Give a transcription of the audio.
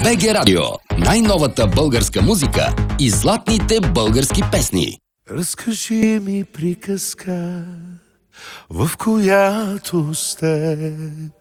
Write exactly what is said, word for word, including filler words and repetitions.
БГ Радио. Най-новата българска музика и златните български песни. Разкажи ми приказка, в която с теб